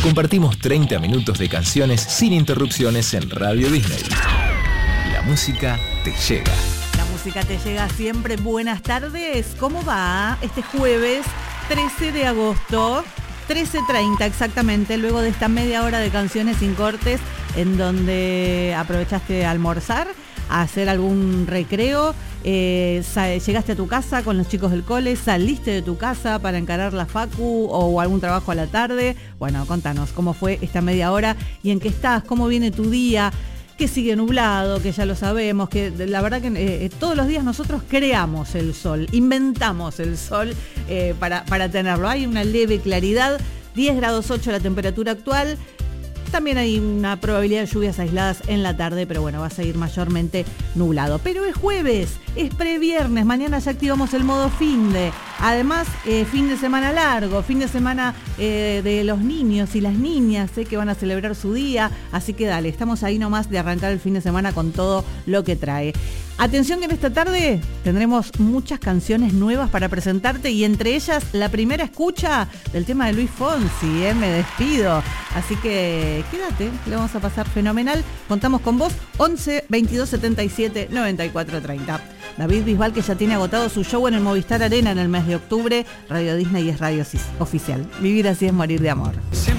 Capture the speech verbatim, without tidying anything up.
Compartimos treinta minutos de canciones sin interrupciones en Radio Disney. La música te llega. La música te llega siempre. Buenas tardes. ¿Cómo va? Este jueves trece de agosto, trece treinta exactamente, luego de esta media hora de canciones sin cortes, en donde aprovechaste a almorzar, a hacer algún recreo, eh, llegaste a tu casa con los chicos del cole, saliste de tu casa para encarar la facu o algún trabajo a la tarde. Bueno, contanos cómo fue esta media hora y en qué estás, cómo viene tu día, que sigue nublado, que ya lo sabemos, que la verdad que eh, todos los días nosotros creamos el sol, inventamos el sol eh, para, para tenerlo. Hay una leve claridad, diez grados ocho la temperatura actual. También hay una probabilidad de lluvias aisladas en la tarde, pero bueno, va a seguir mayormente nublado. Pero es jueves, es previernes, mañana ya activamos el modo finde. Además, eh, fin de semana largo, fin de semana eh, de los niños y las niñas eh, que van a celebrar su día. Así que dale, estamos ahí nomás de arrancar el fin de semana con todo lo que trae. Atención que en esta tarde tendremos muchas canciones nuevas para presentarte y entre ellas la primera escucha del tema de Luis Fonsi, eh, Me Despido. Así que quédate, le vamos a pasar fenomenal. Contamos con vos, once veintidós setenta y siete noventa y cuatro treinta. David Bisbal, que ya tiene agotado su show en el Movistar Arena en el mes de octubre. Radio Disney es radio oficial. Vivir así es morir de amor.